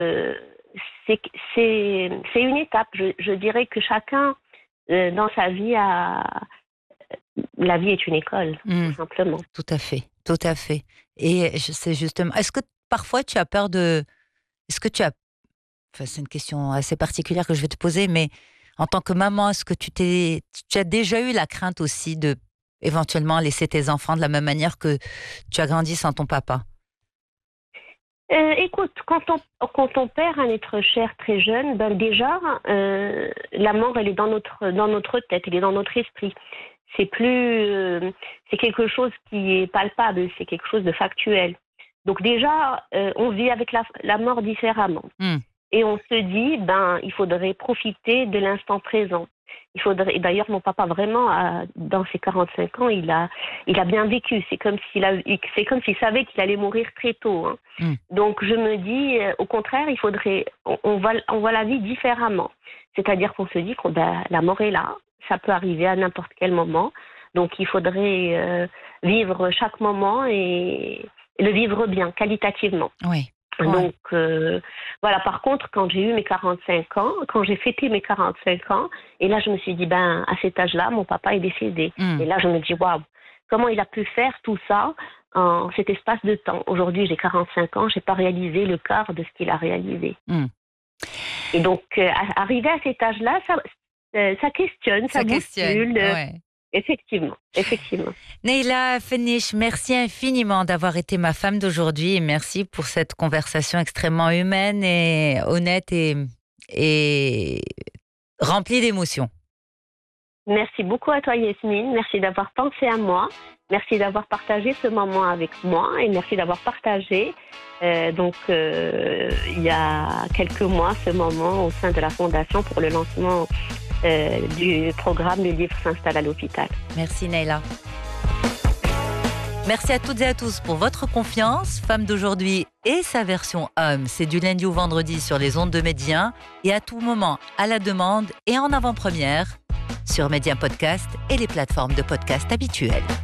euh, c'est c'est une étape. Je dirais que chacun dans sa vie la vie est une école, tout simplement. Tout à fait, tout à fait. Et je sais justement, est-ce que parfois tu as peur de, est-ce que tu as, enfin c'est une question assez particulière que je vais te poser, mais en tant que maman, est-ce que tu as déjà eu la crainte aussi de éventuellement laisser tes enfants de la même manière que tu as grandi sans ton papa? Écoute, quand on perd un être cher très jeune, ben déjà, la mort, elle est dans notre tête, elle est dans notre esprit. C'est plus, c'est quelque chose qui est palpable, c'est quelque chose de factuel. Donc déjà, on vit avec la mort différemment. Et on se dit, ben, il faudrait profiter de l'instant présent. Il faudrait, et d'ailleurs, mon papa, vraiment, dans ses 45 ans, il a bien vécu. C'est comme s'il savait qu'il allait mourir très tôt. Hein. Donc, je me dis, au contraire, il faudrait, on voit la vie différemment. C'est-à-dire qu'on se dit que la mort est là. Ça peut arriver à n'importe quel moment. Donc, il faudrait vivre chaque moment et le vivre bien, qualitativement. Oui. Donc, voilà. Par contre, quand j'ai eu mes 45 ans, quand j'ai fêté mes 45 ans, et là, je me suis dit, ben, à cet âge-là, mon papa est décédé. Et là, je me dis, waouh, comment il a pu faire tout ça en cet espace de temps? Aujourd'hui, j'ai 45 ans, j'ai pas réalisé le quart de ce qu'il a réalisé. Et donc, arriver à cet âge-là, ça questionne, ça bouscule. Ouais. Effectivement. Neila Fenish, merci infiniment d'avoir été ma femme d'aujourd'hui et merci pour cette conversation extrêmement humaine et honnête et remplie d'émotions. Merci beaucoup à toi, Yasmine. Merci d'avoir pensé à moi. Merci d'avoir partagé ce moment avec moi et merci d'avoir partagé il y a quelques mois ce moment au sein de la Fondation pour le lancement du programme Le Livre s'installe à l'hôpital. Merci Neila. Merci à toutes et à tous pour votre confiance. Femme d'aujourd'hui et sa version homme, c'est du lundi au vendredi sur les ondes de Média et à tout moment à la demande et en avant-première sur Média Podcast et les plateformes de podcast habituelles.